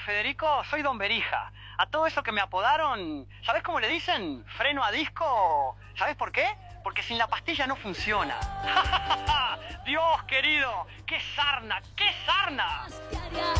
Federico, soy Don Berija. A todo eso que me apodaron, ¿sabés cómo le dicen? Freno a disco. ¿Sabés por qué? Porque sin la pastilla no funciona. Dios querido, qué sarna, qué sarna.